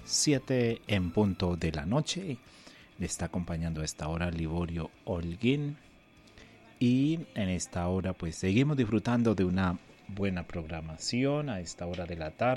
7 en punto de la noche. Le está acompañando a esta hora Liborio Holguín. Y en esta hora pues seguimos disfrutando de una buena programación a esta hora de la tarde.